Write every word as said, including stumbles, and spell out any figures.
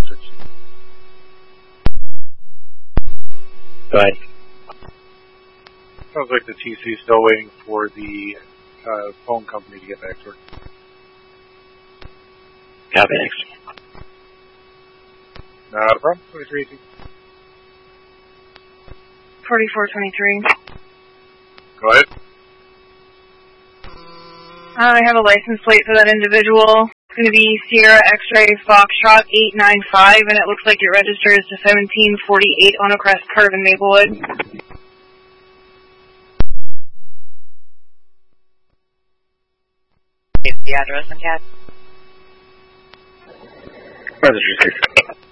six. Go ahead. Sounds like the T C is still waiting for the uh, phone company to get back to her. Copy, next. Not a problem. twenty-three eighteen. forty-four twenty-three. Go ahead. Uh, I have a license plate for that individual. It's going to be Sierra X-Ray Foxtrot eight nine five, and it looks like it registers to seventeen forty-eight Onocrest Curve in Maplewood. The address and cat. Register.